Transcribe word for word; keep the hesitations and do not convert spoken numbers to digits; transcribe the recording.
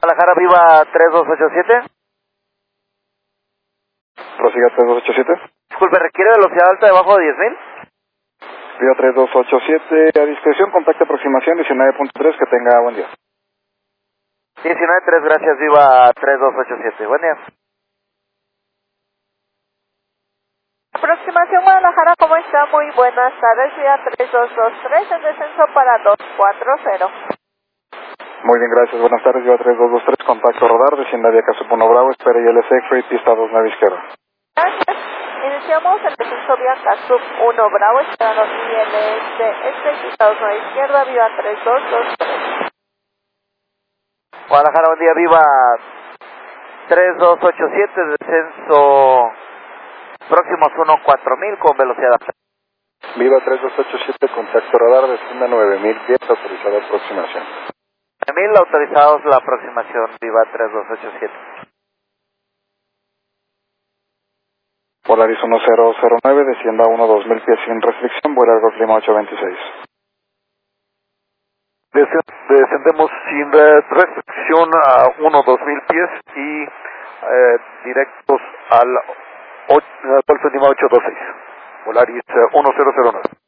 Guadalajara, Viva tres dos ocho siete. Prosiga tres dos ocho siete. Disculpe, ¿requiere velocidad alta debajo de diez mil? Viva tres dos ocho siete, a discreción, contacto aproximación diecinueve punto tres, que tenga buen día. diecinueve punto tres, gracias, Viva tres dos ocho siete, buen día. Aproximación Guadalajara, ¿cómo está? Muy buenas tardes, Viva tres dos dos tres, en descenso para dos cuatro cero. Muy bien, gracias, buenas tardes, Viva tres dos dos tres, contacto rodar, descienda vía Casupuno Bravo, espera I L C, Free, pista dos, nueve izquierda. Gracias. Iniciamos el descenso vía Casup uno Bravo, esperando I L S, este, pista dos, nueve izquierda, Viva tres dos dos tres. Guadalajara, buen día, Viva tres dos ocho siete, descenso próximos uno cuatro mil con velocidad alta. Viva tres dos ocho siete, contacto radar, descienda nueve mil pies, autorizada aproximación. nueve mil autorizados la aproximación, Viva tres dos ocho siete. Polaris uno cero cero nueve, descienda uno dos mil pies sin restricción, vuela Algo Clima ocho veintiséis. Descendemos sin restricción a uno dos mil pies y eh, directos al Golfo Lima ocho dos seis. Polaris uno cero cero nueve.